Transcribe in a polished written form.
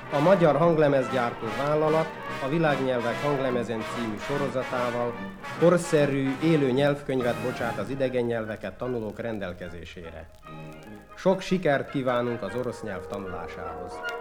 A Magyar Hanglemezgyártó Vállalat a Világnyelvek hanglemezen című sorozatával korszerű, élő nyelvkönyvet bocsát az idegen nyelveket tanulók rendelkezésére. Sok sikert kívánunk az orosz nyelv tanulásához!